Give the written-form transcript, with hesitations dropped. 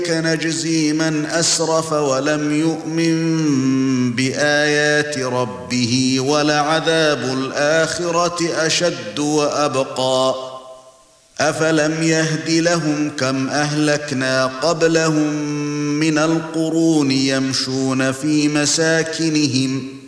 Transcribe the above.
نجزي من أسرف ولم يؤمن بآيات ربه ولعذاب الآخرة أشد وأبقى أفلم يهد لهم كم أهلكنا قبلهم من القرون يمشون في مساكنهم